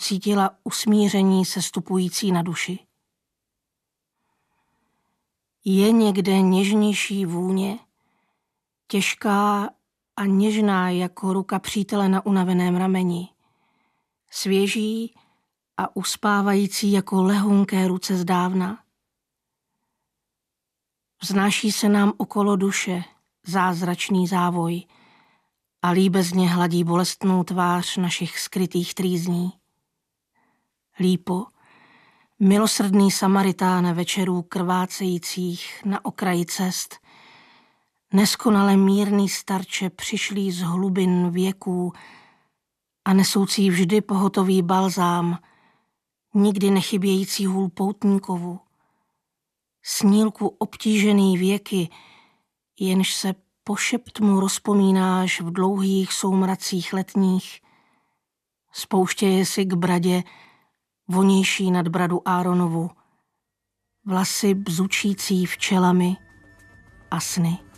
cítila usmíření sestupující na duši. Je někde něžnější vůně, těžká a něžná jako ruka přítele na unaveném rameni, svěží a uspávající jako lehonké ruce zdávna. Vznáší se nám okolo duše zázračný závoj a líbezně hladí bolestnou tvář našich skrytých trýzní. Lípo, milosrdný Samaritáne večerů krvácejících na okraji cest, neskonale mírný starče přišlý z hlubin věků a nesoucí vždy pohotový balzám, nikdy nechybějící hůl poutníkovu, snílku obtížený věky, jenž se po šeptmu rozpomínáš v dlouhých soumracích letních, spouštěje si k bradě vonější nad bradu Áronovu, vlasy bzučící včelami a sny.